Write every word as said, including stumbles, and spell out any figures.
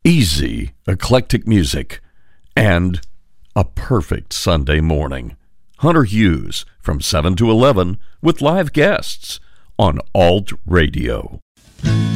easy, eclectic music, and a perfect Sunday morning. Hunter Hughes from seven to eleven with live guests on Alt Radio.